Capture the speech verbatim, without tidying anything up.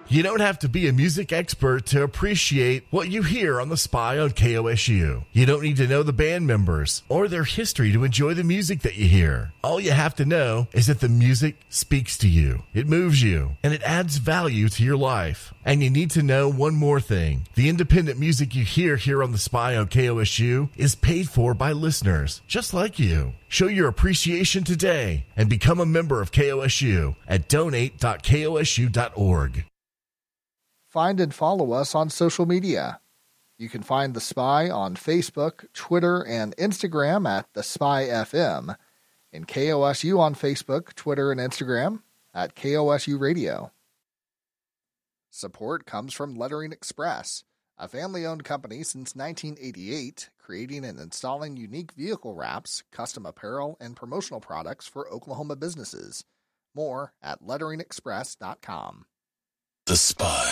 You don't have to be a music expert to appreciate what you hear on The Spy on K O S U. You don't need to know the band members or their history to enjoy the music that you hear. All you have to know is that the music speaks to you, it moves you, and it adds value to your life. And you need to know one more thing. The independent music you hear here on The Spy on K O S U is paid for by listeners, just like you. Show your appreciation today and become a member of K O S U at donate dot K O S U dot org. Find and follow us on social media. You can find The Spy on Facebook, Twitter, and Instagram at The Spy F M, and K O S U on Facebook, Twitter, and Instagram at K O S U Radio. Support comes from Lettering Express, a family-owned company since nineteen eighty-eight, creating and installing unique vehicle wraps, custom apparel, and promotional products for Oklahoma businesses. More at lettering express dot com. The Spy.